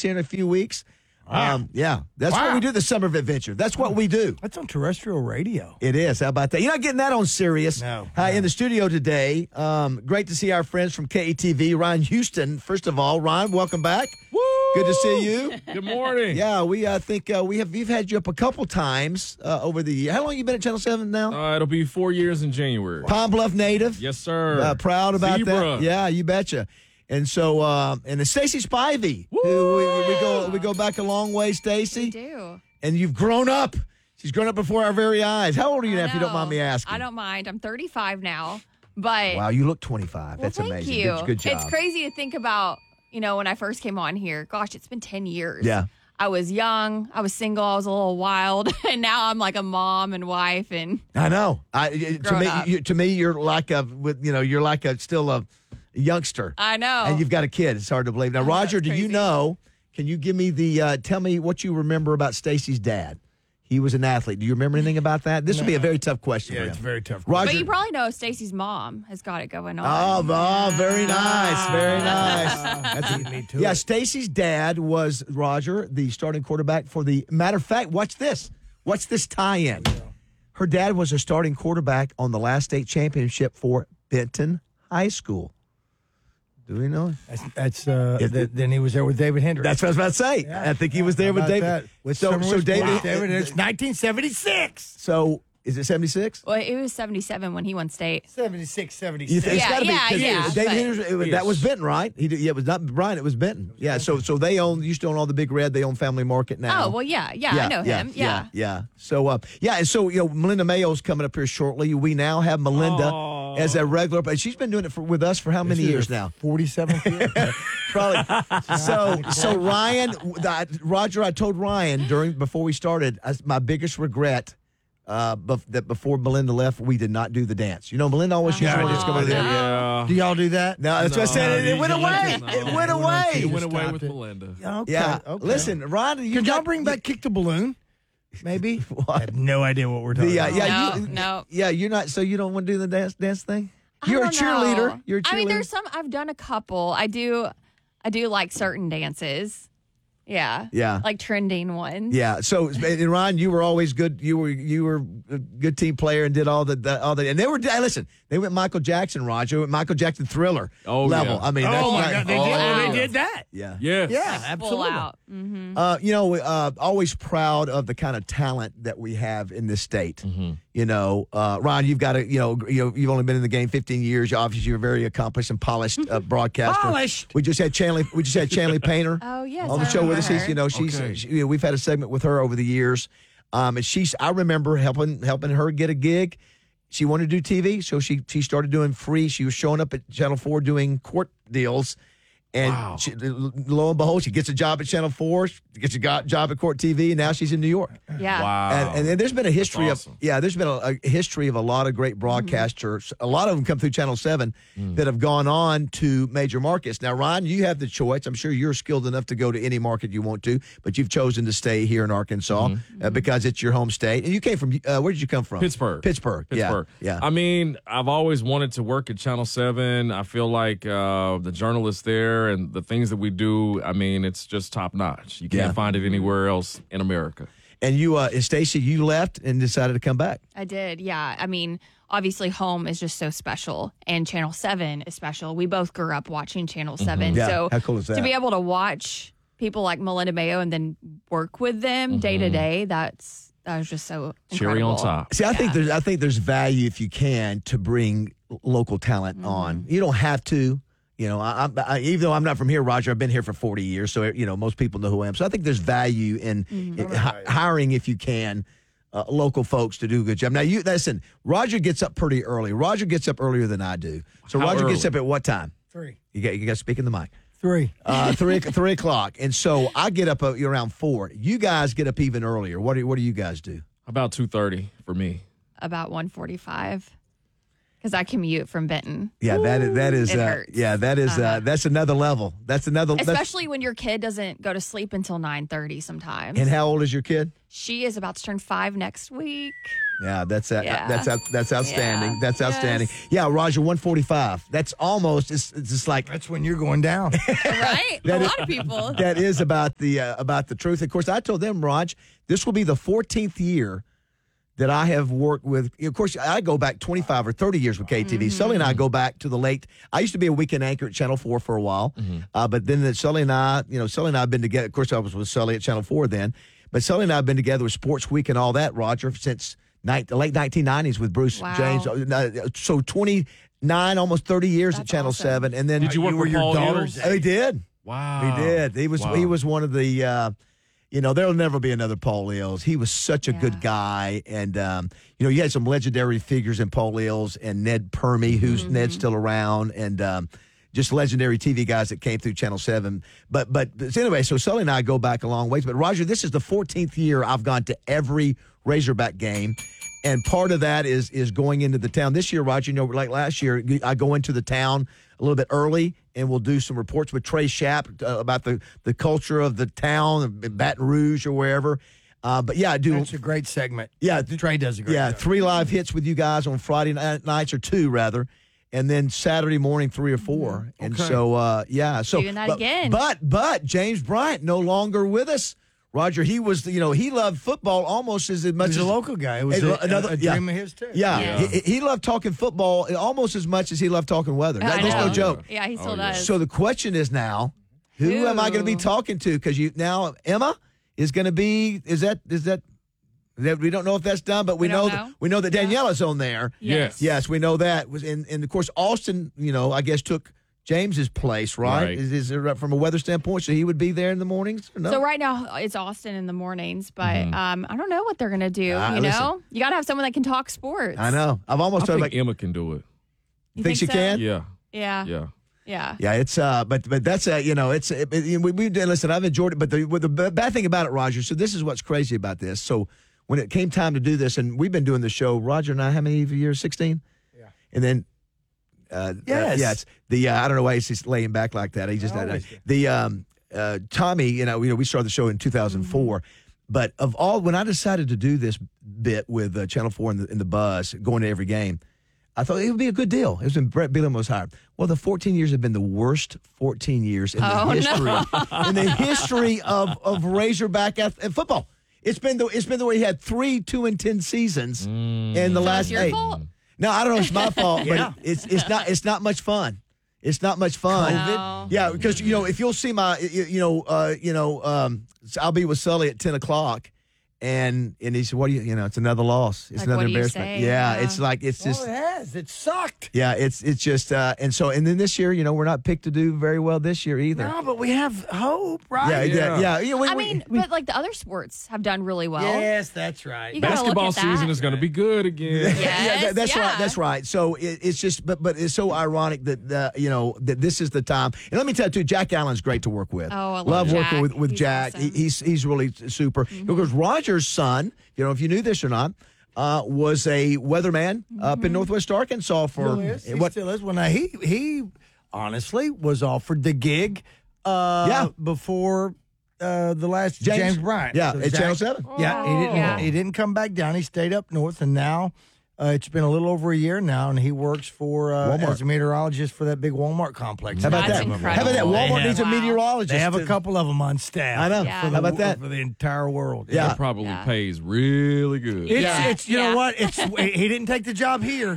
here in a few weeks. Wow. That's what we do, the Summer of Adventure. That's what we do. That's on terrestrial radio. It is. How about that? You're not getting that on Sirius. No. In the studio today, great to see our friends from KETV, Ryan Houston. First of all, Ryan, welcome back. Woo! Good to see you. Good morning. Yeah, we think we've had you up a couple times over the year. How long have you been at Channel 7 now? It'll be 4 years in January. Palm Bluff native. Yes, sir. Proud about Zebra. that. Yeah, you betcha. And so, and it's Stacey Spivey, who we go back a long way, Stacey. We do. And you've grown up. She's grown up before our very eyes. How old are you now, if you don't mind me asking? I don't mind. I'm 35 now. But Wow, you look 25. well, That's thank amazing. you. Good job. It's crazy to think about, when I first came on here. Gosh, it's been 10 years. Yeah. I was young. I was single. I was a little wild. And now I'm like a mom and wife. And I know. Grown up. To me, you're like still a youngster. I know. And you've got a kid. It's hard to believe. Now, Roger, do you crazy. know? Can you give me tell me what you remember about Stacey's dad? He was an athlete. Do you remember anything about that? This would be a very tough question. Yeah, for it's him. very tough. Roger. But you probably know Stacey's mom has got it going on. Oh, very nice, very nice. That's me too. Yeah, Stacey's dad was Roger, the starting quarterback for the. Matter of fact, watch this. Watch this tie-in. Her dad was a starting quarterback on the last state championship for Benton High School. Do we know? Then he was there with David Hendricks. That's what I was about to say. I think he was there with David. David Hendricks, 1976. So is it 76? Well, it was 77 when he won state. 76, You 76. think it's gotta be, 'cause yeah, David but- Hendricks, that was Benton, right? It was not Brian. It was Benton. Yeah. So they used to own all the Big Red. They own Family Market now. Oh, well, yeah, I know him. Yeah. So, and so, Melinda Mayo's coming up here shortly. We now have Melinda as a regular, but she's been doing it with us for how many years now? 47th year. Probably. So Ryan, Roger, I told Ryan before we started, my biggest regret that before Melinda left, we did not do the dance. Melinda always used to want to come over there. Yeah. Do y'all do that? No, that's what I said. It went away. No. It went away. It went away Stopped with it. Melinda. Okay, Yeah. okay. Listen, Ron, Could y'all bring back Kick the Balloon? Maybe? I have no idea what we're talking about. No. Yeah, you're not. So you don't want to do the dance thing? I You're a don't know. cheerleader. You're a cheerleader. I mean, there's some. I've done a couple. I do like certain dances. Yeah. Yeah. Like trending ones. Yeah. So, and Ron, you were always good. You were a good team player and did all the. And they were. Listen, they went Michael Jackson, Roger. Went Michael Jackson Thriller level. Yeah. I mean, that's Oh, my not- God. They did that. Yeah. Yes. Yeah, Full absolutely. out. Mm-hmm. Always proud of the kind of talent that we have in this state. Mm-hmm. Ron, you've got you've only been in the game 15 years. Obviously, you're a very accomplished and polished broadcaster. Polished. We just had Chanley Painter Oh, yes. on the I show with us. remember She's, her. Okay. we've had a segment with her over the years. And I remember helping her get a gig. She wanted to do TV, so she started doing free. She was showing up at Channel 4 doing court deals. And Wow. lo and behold, she gets a job at Channel 4, she gets a job at Court TV, and now she's in New York. Yeah. Wow. And then there's been a history That's awesome. there's been a history of a lot of great broadcasters. A lot of them come through Channel 7 that have gone on to major markets. Now, Ron, you have the choice. I'm sure you're skilled enough to go to any market you want to, but you've chosen to stay here in Arkansas because it's your home state. And you came from, where did you come from? Pittsburgh. Pittsburgh. Yeah. I mean, I've always wanted to work at Channel 7. I feel like the journalists there and the things that we do, I mean, it's just top notch. You can't find it anywhere else in America. And you, Stacey, you left and decided to come back. I did. Yeah. I mean, obviously, home is just so special, and Channel 7 is special. We both grew up watching Channel 7. Yeah. So How cool is that? to be able to watch people like Melinda Mayo and then work with them day to day, that was just so Cherry on incredible. top. See, I think there's value if you can to bring local talent on. You don't have to. I even though I'm not from here, Roger, I've been here for 40 years, so most people know who I am. So I think there's value in hiring if you can local folks to do a good job. Now, listen. Roger gets up pretty early. Roger gets up earlier than I do. So How Roger gets early? up at what time? 3. You got to speak in the mic. 3. 3 o'clock, and so I get up around 4. You guys get up even earlier. What do you guys do? About 2:30 for me. About 1:45 because I commute from Benton. Yeah, that is It hurts. that's another level. That's another. Especially when your kid doesn't go to sleep until 9:30 sometimes. And how old is your kid? She is about to turn 5 next week. Yeah, that's Yeah. that's outstanding. Yeah. That's outstanding. Yes. Yeah, Roger, 145. That's almost it's just like That's when you're going down. Right? A lot of people. that is about the truth. Of course, I told them, Raj, this will be the 14th year that I have worked with. Of course, I go back 25 or 30 years with KTV. Sully and I go back to the late. I used to be a weekend anchor at Channel 4 for a while, but then Sully and I have been together. Of course, I was with Sully at Channel 4 then, but Sully and I have been together with Sports Week and all that, Roger, since the late 1990s with Bruce Wow. James. So 29, almost 30 years at That's Channel awesome. 7. And then Did you work with Paul Hills? Oh, he did. Wow. He did. He Wow. was one of the. There'll never be another Paul Eels. He was such a good guy, and you had some legendary figures in Paul Eels and Ned Permy, who's Ned's still around, and just legendary TV guys that came through Channel 7. But anyway, so Sully and I go back a long ways. But Roger, this is the 14th year I've gone to every Razorback game. And part of that is going into the town. This year, Roger, like last year, I go into the town a little bit early, and we'll do some reports with Trey Schapp about the culture of the town, Baton Rouge or wherever. But yeah, I do. That's a great segment. Yeah, Trey does a great job. 3 live hits with you guys on Friday nights, or 2 rather, and then Saturday morning 3 or 4. And so so Doing that again. But James Bryant no longer with us. Roger, he was, he loved football almost as much He's as a local guy. It was a dream of his, too. Yeah. He loved talking football almost as much as he loved talking weather. I That's no know. joke. Yeah, he still Oh, yeah. does. So the question is now, who am I going to be talking to? Because now Emma is going to be. Is that we don't know if that's done, but we know that Daniela's on there. Yes. Yes, we know that. And of course Austin, I guess took James's place, right? Right. Is it from a weather standpoint? So he would be there in the mornings? Or no? So right now it's Austin in the mornings, but I don't know what they're gonna do. Listen. You got to have someone that can talk sports. I know. I've almost I thought think about. Emma can do it. You Think she so? can? Yeah. Yeah. Yeah. Yeah. Yeah, it's but that's we listen. I've enjoyed it, but the bad thing about it, Roger. So this is what's crazy about this. So when it came time to do this, and we've been doing the show, Roger and I, how many years? 16. Yeah, and then. Yes. It's the I don't know why he's just laying back like that. He just Tommy. We started the show in 2004. But of all, when I decided to do this bit with Channel 4 in the bus, going to every game, I thought it would be a good deal. It was when Brett Bielema was hired. Well, the 14 years have been the worst 14 years in the history of Razorback football. It's been the way he had 3 2-10 seasons in the last it's your 8. fault. No, I don't know if it's my fault, Yeah. but it's not much fun. It's not much fun. COVID? Yeah, because if you'll see my I'll be with Sully at 10 o'clock, and he said, "What do you it's another loss. It's Like, another what do you embarrassment." say? Yeah, Yeah. it's like it's just Well, it has. It sucked. yeah, it's just and then this year, we're not picked to do very well this year either. No, but we have hope, right? Yeah. I mean, but like the other sports have done really well. Yes, that's right. You gotta look Basketball at that. season is going to be good again. Yes, that's yeah. right. That's right. So it's just, but it's so ironic that that this is the time. And let me tell you too, Jack Allen's great to work with. Oh, I love working Jack. with He's Jack. awesome. He's really super. Because Roger's son, if you knew this or not, was a weatherman up in Northwest Arkansas for He still is. Well, now he honestly was offered the gig. Before the last James Bryant. Yeah, So at Zach- Channel 7. Yeah, he didn't come back down. He stayed up north, and now it's been a little over a year now, and he works for Walmart. as a meteorologist for that big Walmart complex. How about That's that? incredible. How about that? Walmart They needs a have- meteorologist. They have a couple of them on staff. I know. Yeah. For the, How about that? For the entire world. Yeah. It probably Yeah. pays really good. It's you Yeah. know what? He didn't take the job here.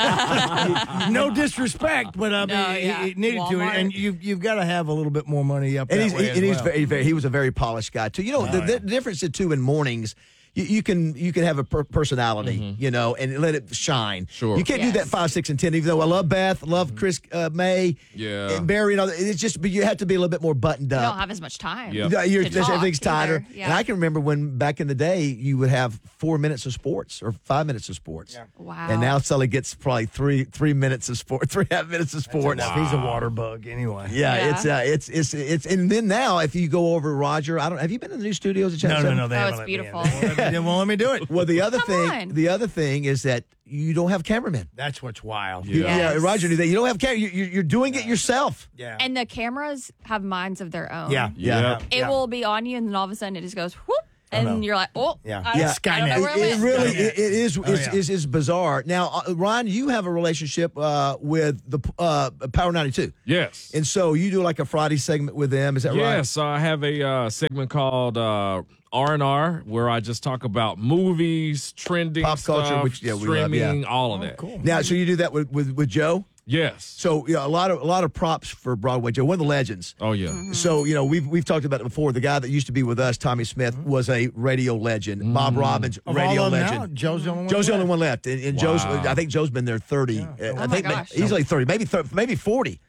No disrespect, but I mean, No, yeah. he needed to, Walmart. and you've got to have a little bit more money up. And that way as well. very, he was a very polished guy too. The difference too in mornings, you can have a personality, and let it shine. Sure. You can't do that 5, 6, and 10. Even though I love Beth, love Chris May, Yeah. and Barry, it's just, but you have to be a little bit more buttoned You up. don't have as much time. Yeah. to talk Everything's tighter. either. Yeah. And I can remember when back in the day you would have 4 minutes of sports or 5 minutes of sports. Wow. And now Sully gets probably three minutes of sport, 3.5 minutes of sports. He's a water bug anyway. Yeah, Yeah. it's and then now if you go over Roger, have you been in the new studios at Channel 7? No. They Oh, haven't it's let me in. beautiful. They won't let me do it. Well, the other on. thing is that you don't have cameramen. That's what's wild. Yeah. Yes. Roger knew that. You don't have camera. You're doing it yourself. Yeah. And the cameras have minds of their own. yeah. Yeah. It will be on you, and then all of a sudden it just goes whoop. and you're like, oh, Yeah. I don't know where It went. really Skynet. it is bizarre. Now, Ron, you have a relationship with the Power 92. Yes. And so you do like a Friday segment with them, is that right? Yes, I have a segment called R&R where I just talk about movies, trending Pop culture, stuff, which, we love, streaming, all of that. Cool. Now, so you do that with Joe? Yes. So a lot of props for Broadway Joe, one of the legends. Oh yeah. So we've talked about it before. The guy that used to be with us, Tommy Smith, was a radio legend. Bob Robbins, Of radio all of them now, legend. Joe's the only one. Joe's the only left. one left, and Joe's. I think Joe's been there 30. I think gosh. easily 30, maybe 40.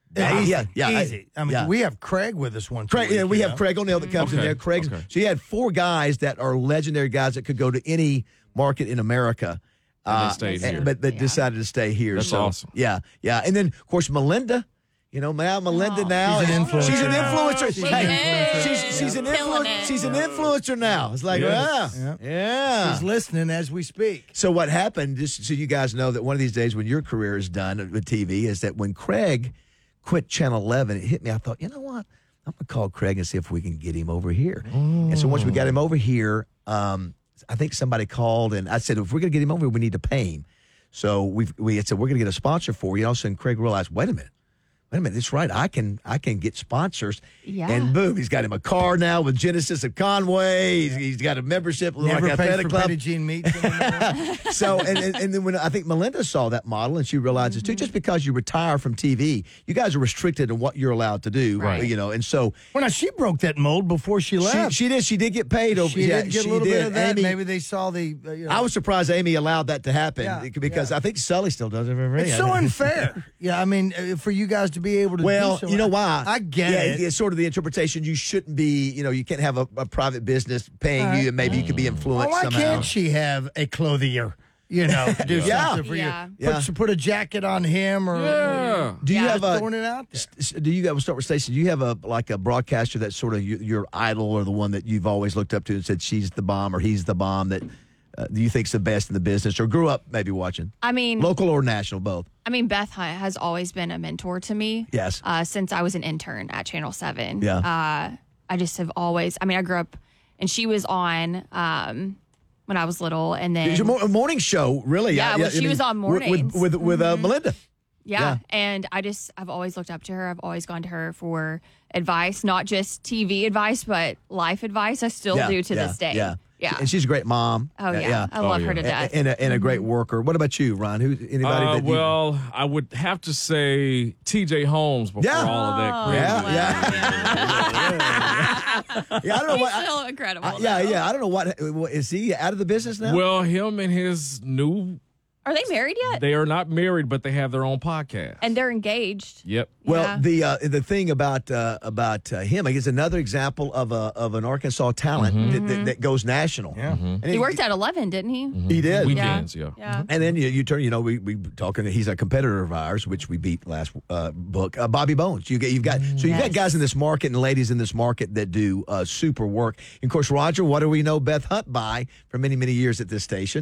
Easy. I mean, we have Craig with us once. Craig, we have Craig O'Neill that comes in Okay, there. Craig's. okay. So you had 4 guys that are legendary guys that could go to any market in America. And they stayed here. But decided to stay here. That's so, awesome. Yeah. And then, of course, Melinda. Melinda now. She's an influencer. She's an influencer. She Hey, is. she's an Killing influencer. it. She's an influencer now. It's like, Yes. yeah. He's listening as we speak. So what happened, just so you guys know that one of these days when your career is done with TV, is that when Craig quit Channel 11, it hit me. I thought, you know what? I'm going to call Craig and see if we can get him over here. And so once we got him over here, I think somebody called and I said, if we're going to get him over, we need to pay him. So we had said, we're going to get a sponsor for you. And all of a sudden, Craig realized, wait a minute, that's right. I can get sponsors. Yeah. And boom, he's got him a car now with Genesis of Conway. He's got a membership with Never like paid Athletic for Club. Petty Jean meats anymore. So and then when I think Melinda saw that model and she realizes too, just because you retire from TV, you guys are restricted in what you're allowed to do. Right. And so Well, now she broke that mold before she left. she did get paid over. She did get a little bit of that. Amy, Maybe they saw the. I was surprised Amy allowed that to happen Yeah, because I think Sully still does it for free. It's so unfair. Yeah, I mean, for you guys to be able to. Well, do so, you know why? I get it. It's sort of the interpretation. You shouldn't be, you can't have a private business paying you, and maybe you could be influenced Why somehow. can't she have a clothier? Do Yeah. something for Yeah. you. Put a jacket on him, or Yeah. Do you Yeah. have a? throwing it out there. Do you? We'll start with Stacey. Do you have a broadcaster that's sort of your idol or the one that you've always looked up to and said she's the bomb or he's the bomb that do you think's the best in the business or grew up maybe watching? I mean, Local or national, both. Beth Hunt has always been a mentor to me. Yes. Since I was an intern at Channel 7. Yeah. I just have always, I grew up, and she was on when I was little, and then. It was a morning show, really. Yeah, well, she was on mornings. with Melinda. Yeah. And I've always looked up to her. I've always gone to her for advice, not just TV advice, but life advice. I still do to this day. Yeah. Yeah. And she's a great mom. Oh, yeah. I love her to death. And a great worker. What about you, Ron? Anybody that you... Well, I would have to say T.J. Holmes before Yeah. all of that crazy. Yeah, I don't know He's what. still incredible. I don't know what is he out of the business now? Well, him and his new, Are they married yet? they are not married, but they have their own podcast. And they're engaged. Yep. Well, the thing about him, I guess, another example of an Arkansas talent that goes national. Yeah. And He worked at 11, didn't he? He did. Weekends, yeah. Yeah. And then you turn, we talking. He's a competitor of ours, which we beat last book. Bobby Bones. You've got guys in this market and ladies in this market that do super work. And of course, Roger, what do we know Beth Hunt by for many many years at this station?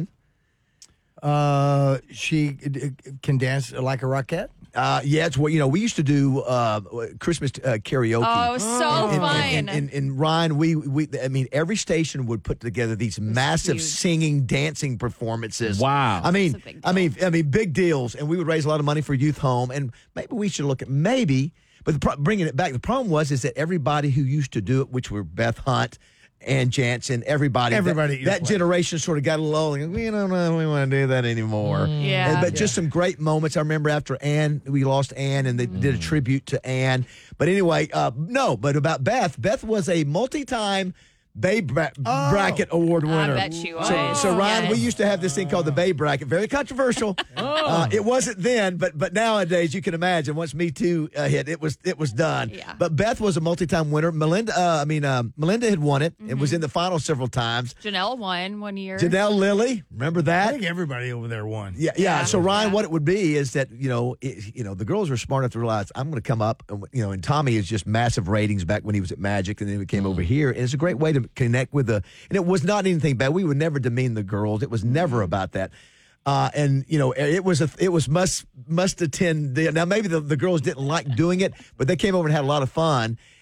She can dance like a rockette. Yeah, it's what we used to do Christmas karaoke. Oh, it was so fun. And Ryan, every station would put together these massive huge. singing, dancing performances. Wow. I mean, That's a big deal. big deals, and we would raise a lot of money for Youth Home, and maybe we should look at but bringing it back. The problem is that everybody who used to do it, which were Beth Hunt and Jansen, everybody at your that place. generation sort of got a lull. And we don't know if we want to do that anymore. Yeah. But just some great moments. I remember after Ann, we lost Ann, and they did a tribute to Ann. But anyway, but about Beth. Beth was a multi-time Bay Bracket Award winner. I bet she was. So Ryan, Yes. we used to have this thing called the Bay Bracket. Very controversial. It wasn't then, but nowadays you can imagine once Me Too hit, it was done. Yeah. But Beth was a multi-time winner. Melinda had won it. It was in the final several times. Janelle won one year. Janelle Lilly, remember I that? think everybody over there won. Yeah. So Ryan, Yeah. what it would be is that the girls were smart enough to realize I'm going to come up. And Tommy is just massive ratings back when he was at Magic, and then we came over here, and it's a great way to connect with and it was not anything bad. We would never demean the girls. It was never about that. It was must attend. Now maybe the girls didn't like doing it, but they came over and had a lot of fun.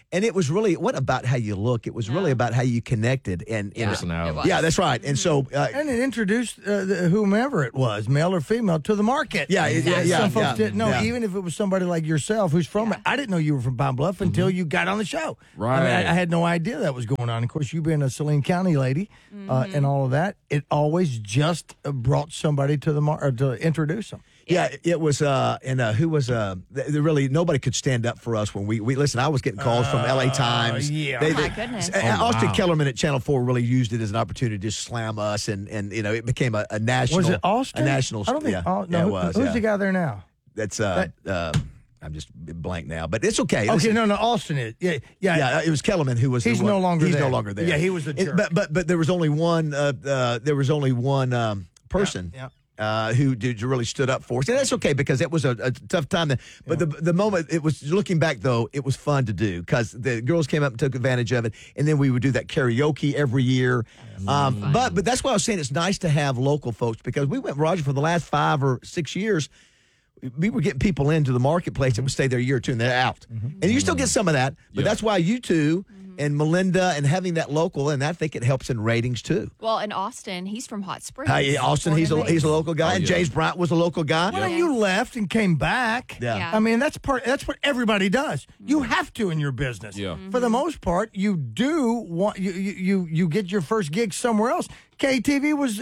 And it was really, what about how you look? It was really about how you connected. And personality. Yeah, that's right. And so. And it introduced whomever it was, male or female, to the market. Yeah, Some folks didn't know, even if it was somebody like yourself who's from it. I didn't know you were from Pine Bluff until you got on the show. Right. I mean, I had no idea that was going on. Of course, you being a Saline County lady and all of that, it always just brought somebody to to introduce them. Yeah, it was, who was, really, nobody could stand up for us when we listen, I was getting calls from LA Times. Yeah. My goodness. Austin Kellerman at Channel 4 really used it as an opportunity to just slam us, and it became a national. Was it Austin? A national. I don't think, it was. Who's the guy there now? That's, I'm just blank now, but it's okay. Okay, no, Austin is. Yeah. It was Kellerman who was. He's no longer there. No longer there. Yeah, he was the jerk. But there was only one. There was only one person. Yeah. Who really stood up for us. And that's okay because it was a tough time. But the moment, it was, looking back though, it was fun to do because the girls came up and took advantage of it. And then we would do that karaoke every year. But that's why I was saying it's nice to have local folks, because we went, Roger, for the last 5 or 6 years, we were getting people into the marketplace that would stay there a year or two and they're out. And you still get some of that, but that's why you two and Melinda and having that local, and I think it helps in ratings too. Well, in Austin, he's from Hot Springs. Austin, he's a local guy, and James Bryant was a local guy. Well, you left and came back. Yeah. I mean, that's what everybody does. You have to in your business. Yeah. For the most part, you do want you get your first gig somewhere else. KTV was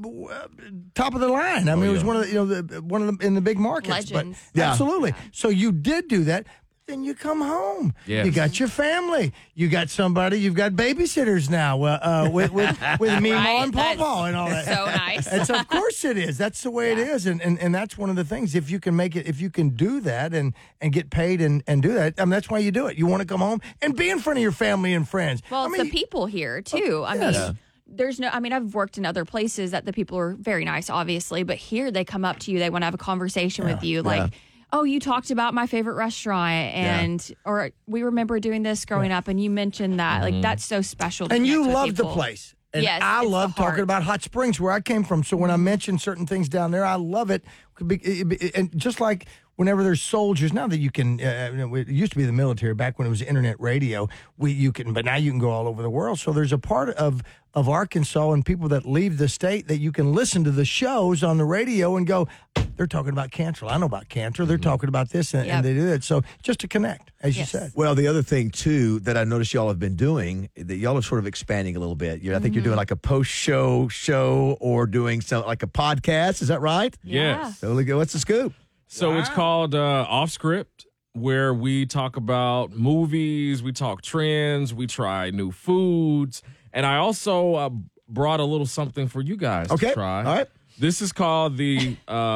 top of the line. I mean, it was one of the in the big markets. Legends. But absolutely. So you did do that. Then you come home. Yes. You got your family. You got somebody. You've got babysitters now with Meemaw and Pawpaw and all that. So nice. And so, of course it is. That's the way it is. And that's one of the things. If you can make it, if you can do that and get paid and do that, I mean, that's why you do it. You want to come home and be in front of your family and friends. Well, it's the people here, too. I mean, I've worked in other places that the people are very nice, obviously, but here they come up to you. They want to have a conversation with you. Like, oh, you talked about my favorite restaurant, or we remember doing this growing up, and you mentioned that. Like, that's so special. And you love the place. And yes, I love talking about Hot Springs, where I came from. So when I mention certain things down there, I love it. And just like whenever there's soldiers, now that you can, it used to be the military back when it was internet radio, but now you can go all over the world. So there's a part of Arkansas and people that leave the state that you can listen to the shows on the radio and go, they're talking about Cantrell. I know about Cantrell. They're talking about this, and they do that. So just to connect, as you said. Well, the other thing, too, that I noticed y'all have been doing, that y'all are sort of expanding a little bit. I think you're doing like a post-show show or doing like a podcast. Is that right? Yes. So what's the scoop? So it's called Off Script, where we talk about movies, we talk trends, we try new foods. And I also brought a little something for you guys to try. All right. This is called the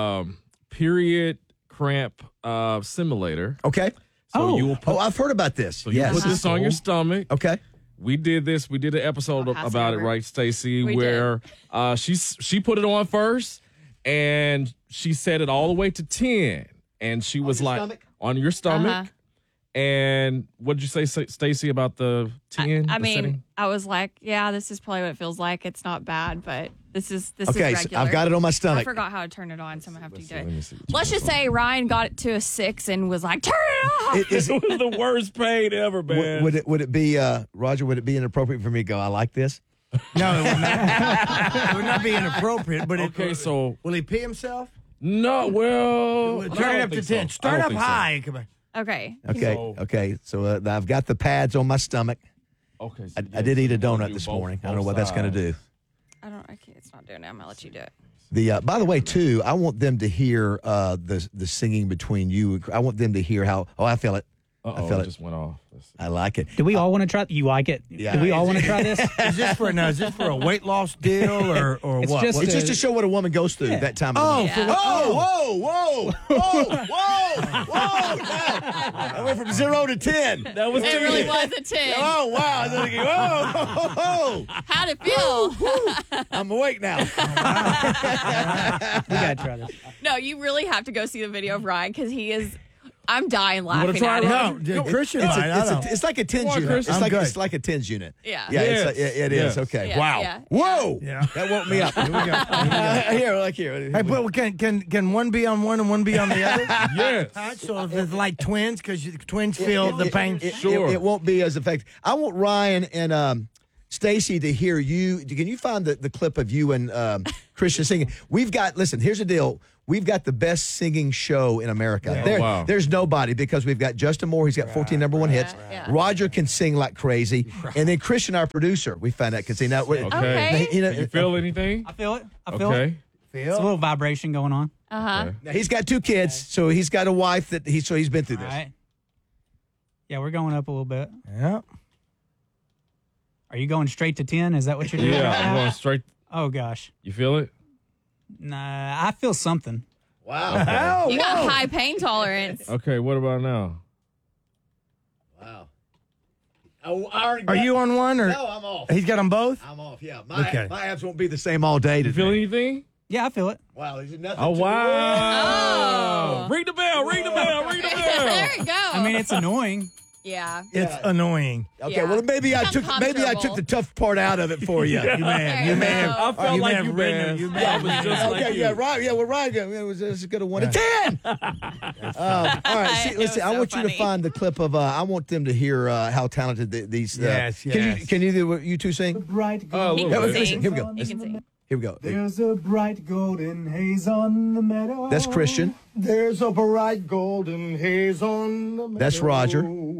Period Cramp Simulator. Okay. So you will put, I've heard about this. So you put this on your stomach. Okay. We did this. We did an episode about it, right, Stacey? Where she put it on first, and she set it all the way to 10, and she was like, stomach? On your stomach. And what did you say, Stacey, about the 10? I mean, I was like, yeah, this is probably what it feels like. It's not bad, but this is regular. So I've got it on my stomach. I forgot how to turn it on, so I'm going to have to do it. Let's just say Ryan got it to a 6 and was like, turn it off. It was the worst pain ever, man. Would it be, Roger, would it be inappropriate for me to go, I like this? No, it would not. It would not be inappropriate, but so will he pee himself? No, well, turn it up to 10. Start up high. Come on. Okay. Okay. So I've got the pads on my stomach. Okay. So I did eat a donut this morning. I don't know what that's going to do. It's not doing it. I'm going to let you do it. By the way, too, I want them to hear the singing between you. I want them to hear how. Oh, I feel it. I feel it just went off. I like it. Do we all want to try? You like it? Yeah. Do we all want to try this? Is this for a weight loss deal or what? It's just to show what a woman goes through that time of the month. Whoa! I went from 0 to 10. That was It really was a 10. Oh, wow. Whoa. How'd it feel? I'm awake now. We got to try this. No, you really have to go see the video of Ryan because he is I'm dying laughing try at it. No, Christian, It's, might. I don't. it's like a tens Come on, unit. Chris. It's I'm like good. it's like a tens unit. Yeah. Yeah, Yes. it Yes. is. Okay. Yeah, Wow. yeah. Whoa. Yeah. That woke me up. Here we go. Here. Hey, but can one be on one and one be on the other? Yes. All right, so if it's like twins, because twins feel the pain. Sure. It won't be as effective. I want Ryan and Stacy to hear you. Can you find the clip of you and Christian singing? Listen, here's the deal. We've got the best singing show in America. Yeah. Wow. There's nobody because we've got Justin Moore. He's got 14 number one hits. Yeah. Roger can sing like crazy. And then Christian, our producer, we found out can sing. Now, Okay. You know, You feel anything? I feel it. I feel it. Okay. It's a little vibration going on. Okay. now, he's got 2 kids, so he's got a wife that he's been through All this. right. Yeah, we're going up a little bit. Yeah. Are you going straight to 10? Is that what you're doing? Yeah, right I'm now? going straight. Oh gosh. You feel it? Nah, I feel something. Wow. You got high pain tolerance. Okay, what about now? Wow. Are Are you on one or No, I'm off. he's got them both? I'm off. Yeah, Okay. my abs won't be the same all day. You feel anything? Yeah, I feel it. Wow, there's nothing. Oh, to- wow. Oh. Ring the bell, ring the bell, ring the bell. There you go. I mean, it's annoying. yeah. It's annoying. Okay, Yeah. well maybe I took Uncomfortable. the tough part out of it for you. You may have. You may have. I felt You may like have you, written man. it. You may That have was written just it. like Okay, you. yeah, right. Yeah, well, Ryan, it was a good 1 to 10. All right, see, It listen, was I so want you to funny. find the clip of. I want them to hear how talented these. Yes, Can yes. you two sing? Bright Oh, a golden, little Yeah, bit. listen, here we go. You can sing. Here we go. there's a bright golden haze on the meadow. That's Christian. There's a bright golden haze on the meadow. That's Roger.